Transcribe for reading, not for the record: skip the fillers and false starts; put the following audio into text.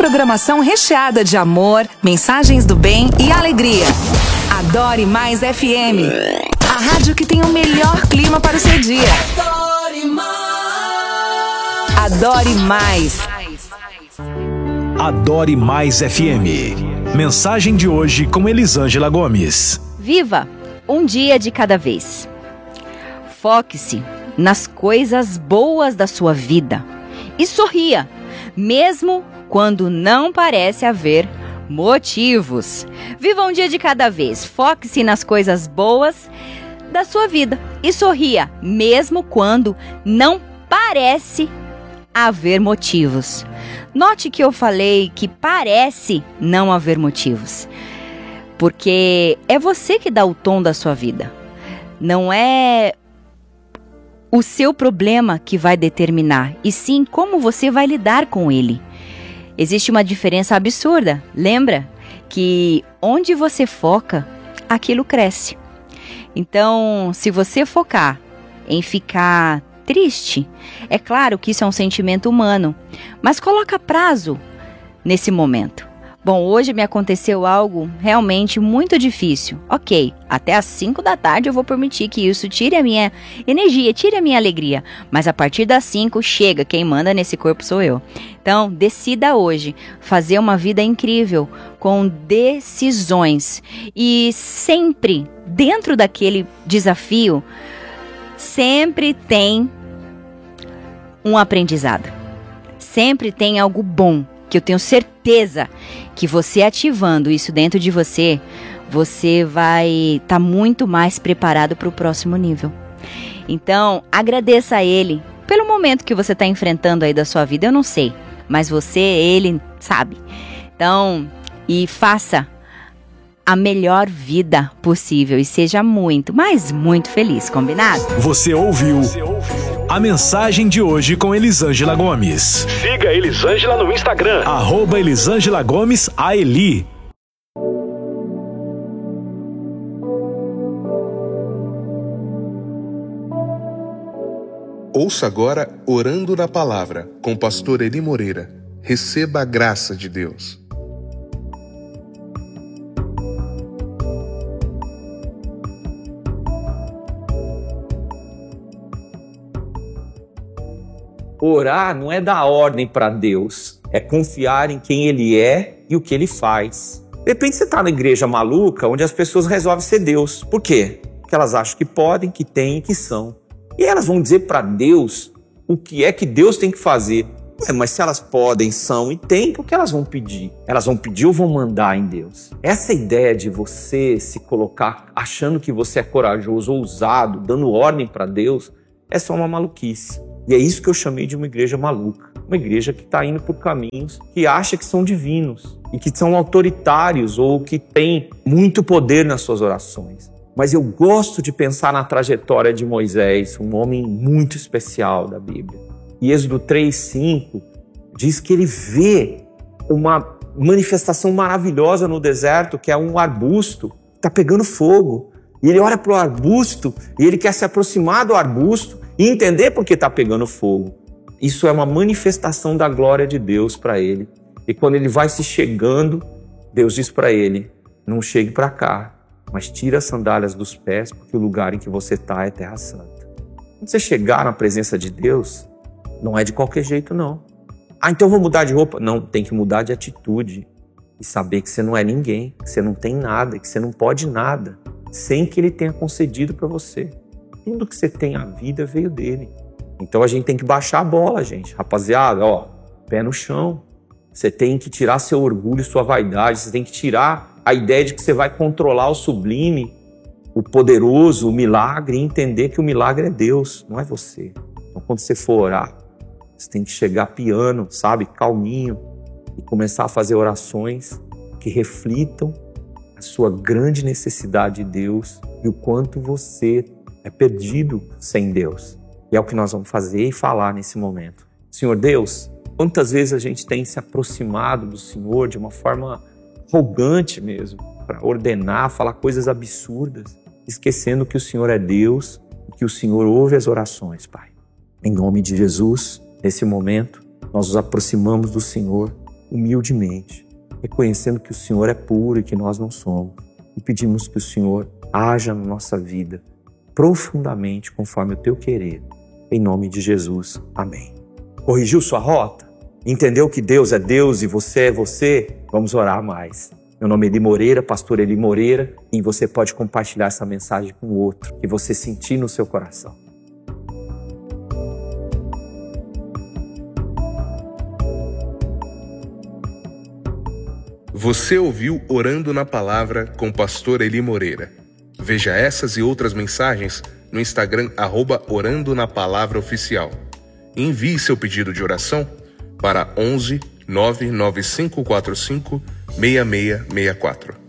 programação recheada de amor, mensagens do bem e alegria. Adore Mais FM, a rádio que tem o melhor clima para o seu dia. Adore Mais. Adore Mais. Adore Mais FM. Mensagem de hoje com Elisângela Gomes. Viva um dia de cada vez. Foque-se nas coisas boas da sua vida e sorria, mesmo quando não parece haver motivos. Viva um dia de cada vez. Foque-se nas coisas boas da sua vida e sorria, mesmo quando não parece haver motivos. Note que eu falei que parece não haver motivos, porque é você que dá o tom da sua vida. Não é o seu problema que vai determinar, e sim como você vai lidar com ele. Existe uma diferença absurda. Lembra que onde você foca, aquilo cresce. Então, se você focar em ficar triste, é claro que isso é um sentimento humano, mas coloca prazo nesse momento. Bom, hoje me aconteceu algo realmente muito difícil. Ok, até às 5 da tarde eu vou permitir que isso tire a minha energia, tire a minha alegria. Mas a partir das 5, chega, quem manda nesse corpo sou eu. Então, decida hoje fazer uma vida incrível, com decisões. E sempre, dentro daquele desafio, sempre tem um aprendizado. Sempre tem algo bom, que eu tenho certeza que você ativando isso dentro de você, você vai estar muito mais preparado para o próximo nível. Então, agradeça a Ele pelo momento que você está enfrentando aí da sua vida. Eu não sei, mas você, Ele, sabe. Então, e faça a melhor vida possível e seja muito, mas muito feliz, combinado? Você ouviu a mensagem de hoje com Elisângela Gomes. Siga Elisângela no Instagram. @Elisângela Gomes AELI. Ouça agora Orando na Palavra, com o pastor Eli Moreira. Receba a graça de Deus. Orar não é dar ordem para Deus, é confiar em quem Ele é e o que Ele faz. De repente você está na igreja maluca, onde as pessoas resolvem ser Deus. Por quê? Porque elas acham que podem, que têm e que são. E elas vão dizer para Deus o que é que Deus tem que fazer. Mas se elas podem, são e têm, por que elas vão pedir? Elas vão pedir ou vão mandar em Deus? Essa ideia de você se colocar achando que você é corajoso, ousado, dando ordem para Deus, é só uma maluquice. E é isso que eu chamei de uma igreja maluca. Uma igreja que está indo por caminhos que acha que são divinos e que são autoritários ou que têm muito poder nas suas orações. Mas eu gosto de pensar na trajetória de Moisés, um homem muito especial da Bíblia. E Êxodo 3:5 diz que ele vê uma manifestação maravilhosa no deserto, que é um arbusto que está pegando fogo. E ele olha para o arbusto e ele quer se aproximar do arbusto e entender por que está pegando fogo. Isso é uma manifestação da glória de Deus para ele. E quando ele vai se chegando, Deus diz para ele, não chegue para cá, mas tira as sandálias dos pés, porque o lugar em que você está é terra santa. Quando você chegar na presença de Deus, não é de qualquer jeito não. Então eu vou mudar de roupa? Não, tem que mudar de atitude. E saber que você não é ninguém, que você não tem nada, que você não pode nada, sem que Ele tenha concedido para você. Tudo que você tem a vida veio dele. Então a gente tem que baixar a bola, gente. Rapaziada, pé no chão. Você tem que tirar seu orgulho, sua vaidade. Você tem que tirar a ideia de que você vai controlar o sublime, o poderoso, o milagre, e entender que o milagre é Deus, não é você. Então quando você for orar, você tem que chegar piano, sabe, calminho, e começar a fazer orações que reflitam a sua grande necessidade de Deus e o quanto você é perdido sem Deus. E é o que nós vamos fazer e falar nesse momento. Senhor Deus, quantas vezes a gente tem se aproximado do Senhor de uma forma arrogante mesmo, para ordenar, falar coisas absurdas, esquecendo que o Senhor é Deus e que o Senhor ouve as orações, Pai. Em nome de Jesus, nesse momento, nós nos aproximamos do Senhor humildemente, reconhecendo que o Senhor é puro e que nós não somos. E pedimos que o Senhor haja na nossa vida profundamente conforme o teu querer. Em nome de Jesus. Amém. Corrigiu sua rota? Entendeu que Deus é Deus e você é você? Vamos orar mais. Meu nome é Eli Moreira, pastor Eli Moreira, e você pode compartilhar essa mensagem com o outro que você sentir no seu coração. Você ouviu Orando na Palavra com o pastor Eli Moreira. Veja essas e outras mensagens no Instagram @Orando na Palavra Oficial. Envie seu pedido de oração para 11 99545 6664.